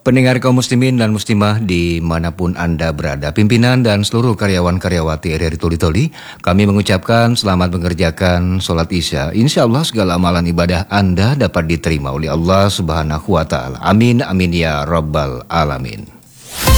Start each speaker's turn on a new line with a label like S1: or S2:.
S1: Pendengar kaum muslimin dan muslimah dimanapun Anda berada, pimpinan dan seluruh karyawan-karyawati RRI Toli-Toli, kami mengucapkan selamat mengerjakan sholat isya. Insya Allah segala amalan ibadah Anda dapat diterima oleh Allah Subhanahu wa Ta'ala. Amin, amin ya Rabbal Alamin.